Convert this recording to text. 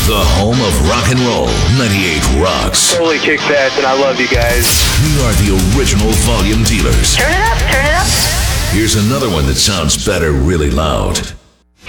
The home of rock and roll, 98 Rocks. Totally kicks ass, and I love you guys. We are the original volume dealers. Turn it up, turn it up. Here's another one that sounds better really loud.